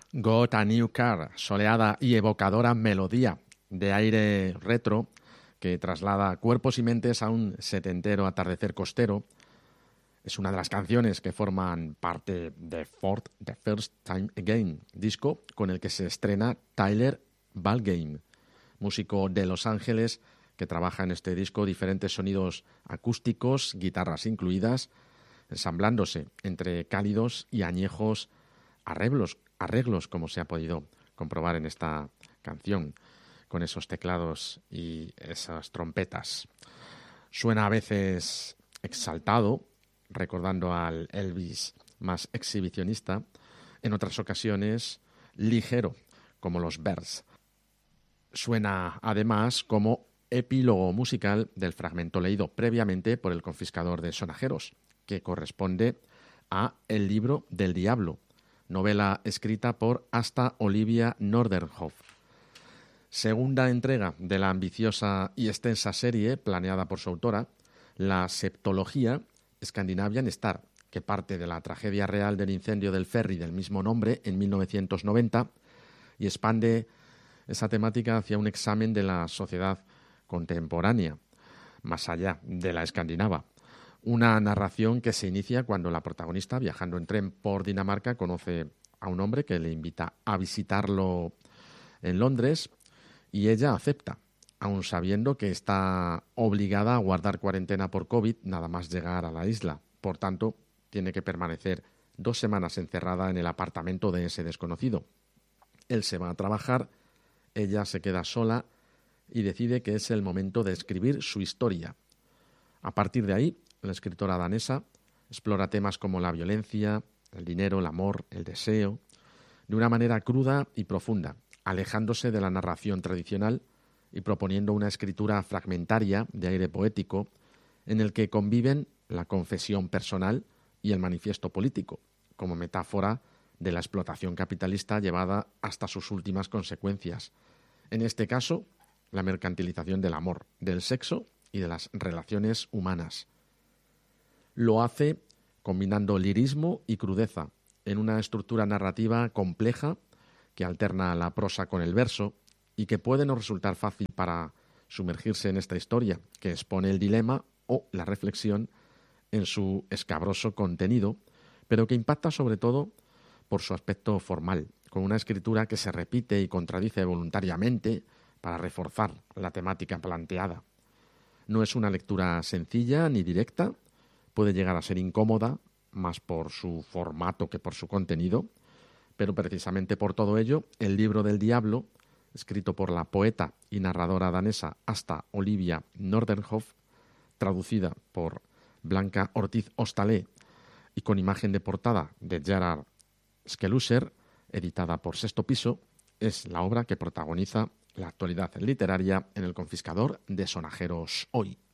Got a New Car, soleada y evocadora melodía de aire retro que traslada cuerpos y mentes a un setentero atardecer costero. Es una de las canciones que forman parte de For the First Time Again, disco con el que se estrena Tyler Balgame, músico de Los Ángeles que trabaja en este disco diferentes sonidos acústicos, guitarras incluidas, ensamblándose entre cálidos y añejos arreglos como se ha podido comprobar en esta canción, con esos teclados y esas trompetas. Suena a veces exaltado, recordando al Elvis más exhibicionista, en otras ocasiones ligero, como los Bears. Suena además como epílogo musical del fragmento leído previamente por el confiscador de sonajeros, que corresponde a El libro del diablo, novela escrita por Asta Olivia Norderhof. Segunda entrega de la ambiciosa y extensa serie planeada por su autora, la septología Scandinavian Star, que parte de la tragedia real del incendio del ferry del mismo nombre en 1990 y expande esa temática hacia un examen de la sociedad contemporánea, más allá de la escandinava. Una narración que se inicia cuando la protagonista, viajando en tren por Dinamarca, conoce a un hombre que le invita a visitarlo en Londres y ella acepta, aun sabiendo que está obligada a guardar cuarentena por COVID nada más llegar a la isla. Por tanto, tiene que permanecer 2 semanas encerrada en el apartamento de ese desconocido. Él se va a trabajar, ella se queda sola y decide que es el momento de escribir su historia. A partir de ahí, la escritora danesa explora temas como la violencia, el dinero, el amor, el deseo, de una manera cruda y profunda, alejándose de la narración tradicional y proponiendo una escritura fragmentaria de aire poético en el que conviven la confesión personal y el manifiesto político, como metáfora de la explotación capitalista llevada hasta sus últimas consecuencias. En este caso, la mercantilización del amor, del sexo y de las relaciones humanas. Lo hace combinando lirismo y crudeza en una estructura narrativa compleja que alterna la prosa con el verso y que puede no resultar fácil para sumergirse en esta historia, que expone el dilema o la reflexión en su escabroso contenido, pero que impacta sobre todo por su aspecto formal, con una escritura que se repite y contradice voluntariamente para reforzar la temática planteada. No es una lectura sencilla ni directa, puede llegar a ser incómoda, más por su formato que por su contenido, pero precisamente por todo ello, El libro del diablo, escrito por la poeta y narradora danesa Asta Olivia Norderhof, traducida por Blanca Ortiz Hostalé y con imagen de portada de Gerard Skeluser, editada por Sexto Piso, es la obra que protagoniza la actualidad literaria en El confiscador de sonajeros hoy.